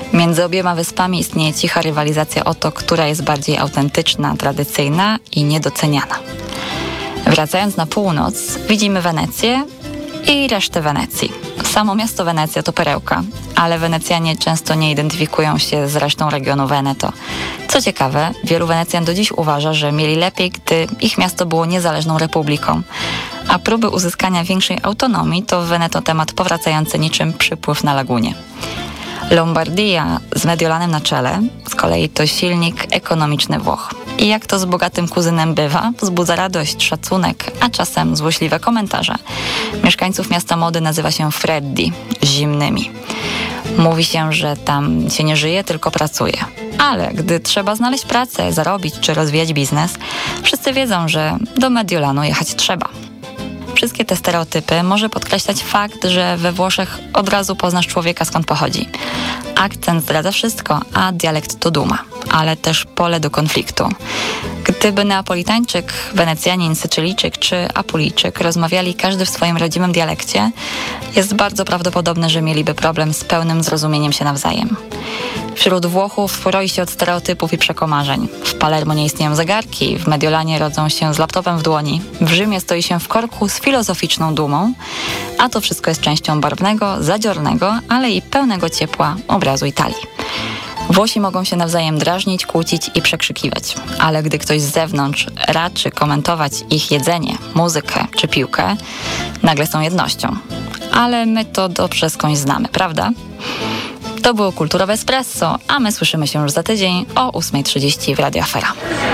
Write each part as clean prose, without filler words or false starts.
Między obiema wyspami istnieje cicha rywalizacja o to, która jest bardziej autentyczna, tradycyjna i niedoceniana. Wracając na północ, widzimy Wenecję i resztę Wenecji. Samo miasto Wenecja to perełka, ale Wenecjanie często nie identyfikują się z resztą regionu Veneto. Co ciekawe, wielu Wenecjan do dziś uważa, że mieli lepiej, gdy ich miasto było niezależną republiką. A próby uzyskania większej autonomii to w Veneto temat powracający niczym przypływ na lagunie. Lombardia z Mediolanem na czele z kolei to silnik ekonomiczny Włoch. I jak to z bogatym kuzynem bywa, wzbudza radość, szacunek, a czasem złośliwe komentarze. Mieszkańców miasta mody nazywa się Freddi, zimnymi. Mówi się, że tam się nie żyje, tylko pracuje. Ale gdy trzeba znaleźć pracę, zarobić czy rozwijać biznes, wszyscy wiedzą, że do Mediolanu jechać trzeba. Wszystkie te stereotypy może podkreślać fakt, że we Włoszech od razu poznasz człowieka, skąd pochodzi. Akcent zdradza wszystko, a dialekt to duma, ale też pole do konfliktu. Gdyby Neapolitańczyk, Wenecjanin, Sycylijczyk czy Apulijczyk rozmawiali każdy w swoim rodzimym dialekcie, jest bardzo prawdopodobne, że mieliby problem z pełnym zrozumieniem się nawzajem. Wśród Włochów roi się od stereotypów i przekomarzeń. W Palermo nie istnieją zegarki, w Mediolanie rodzą się z laptopem w dłoni, w Rzymie stoi się w korku z filozoficzną dumą, a to wszystko jest częścią barwnego, zadziornego, ale i pełnego ciepła obrazu Italii. Włosi mogą się nawzajem drażnić, kłócić i przekrzykiwać, ale gdy ktoś z zewnątrz raczy komentować ich jedzenie, muzykę czy piłkę, nagle są jednością. Ale my to dobrze skądś znamy, prawda? To było Kulturowe Espresso, a my słyszymy się już za tydzień o 8:30 w Radio Afera.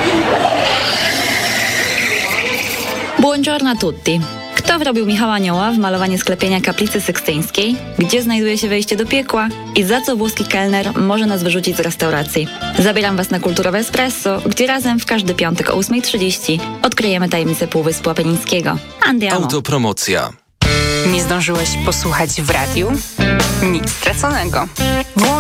Buongiorno a tutti. Kto wrobił Michała Anioła w malowanie sklepienia kaplicy sykstyńskiej? Gdzie znajduje się wejście do piekła? I za co włoski kelner może nas wyrzucić z restauracji? Zabieram Was na Kulturowe Espresso, gdzie razem w każdy piątek o 8:30 odkryjemy tajemnicę Półwyspu Apenińskiego. Andiamo! Autopromocja. Nie zdążyłeś posłuchać w radiu? Nic straconego.